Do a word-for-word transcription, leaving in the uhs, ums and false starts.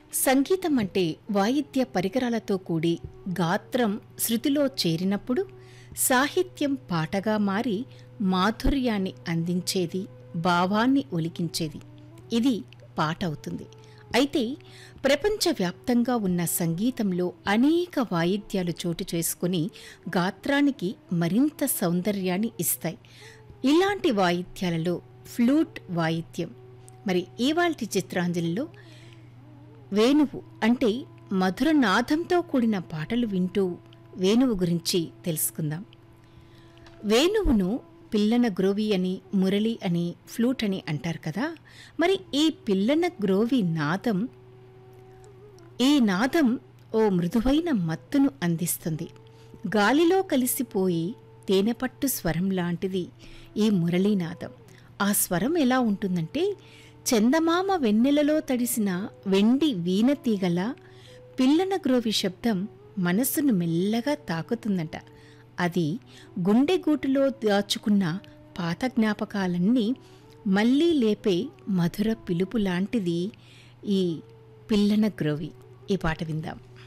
సంగీతం అంటే వాయిద్య పరికరాలతో కూడి గాత్రం శృతిలో చేరినప్పుడు సాహిత్యం పాటగా మారి మాధుర్యాన్ని అందించేది, భావాన్ని ఒలికించేది. ఇది పాట అవుతుంది. అయితే ప్రపంచవ్యాప్తంగా ఉన్న సంగీతంలో అనేక వాయిద్యాలు చోటు చేసుకుని గాత్రానికి మరింత సౌందర్యాన్ని ఇస్తాయి. ఇలాంటి వాయిద్యాలలో ఫ్లూట్ వాయిద్యం. మరి ఇవాల్టి చిత్రాంజలిలో వేణువు అంటే మధుర నాదంతో కూడిన పాటలు వింటూ వేణువు గురించి తెలుసుకుందాం. వేణువును పిల్లన గ్రోవి అని, మురళి అని, ఫ్లూట్ అని అంటారు కదా. మరి ఈ పిల్లన గ్రోవి నాదం ఈ నాదం ఓ మృదువైన మత్తును అందిస్తుంది. గాలిలో కలిసిపోయి తేనెపట్టు స్వరం లాంటిది ఈ మురళీనాదం. ఆ స్వరం ఎలా ఉంటుందంటే చందమామ వెన్నెలలో తడిసిన వెండి వీణతీగల పిల్లన గ్రోవి శబ్దం మనస్సును మెల్లగా తాకుతుందట. అది గుండెగూటులో దాచుకున్న పాత జ్ఞాపకాలన్నీ మళ్లీ లేపే మధుర పిలుపు లాంటిది ఈ పిల్లన గ్రోవి. ఈ పాట విందాం.